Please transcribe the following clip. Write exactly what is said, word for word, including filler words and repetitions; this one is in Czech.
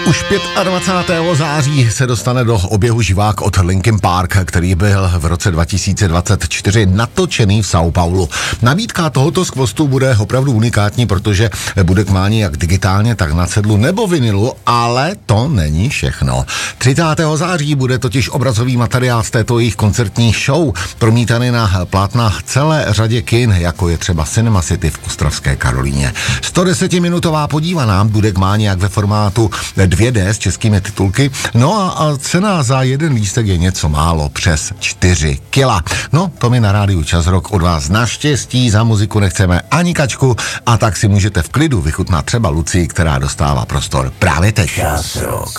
Už dvacátého pátého září se dostane do oběhu živák od Linkin Park, který byl v roce dva tisíce dvacet čtyři natočený v São Paulu. Nabídka tohoto skvostu bude opravdu unikátní, protože bude k mání jak digitálně, tak na cedlu nebo vinilu, ale to není všechno. třicátého září bude totiž obrazový materiál z této jejich koncertní show promítaný na plátna celé řadě kin, jako je třeba Cinema City v Ostravské Karolíně. sto desetiminutová podívaná bude k mání jak ve formátu dvě dé s českými titulky, no a, a cena za jeden lístek je něco málo přes čtyři kila. No, to my na rádiu Čas Rock od vás naštěstí za muziku nechceme ani kačku, a tak si můžete v klidu vychutnat třeba Lucii, která dostává prostor právě teď. Čas Rock.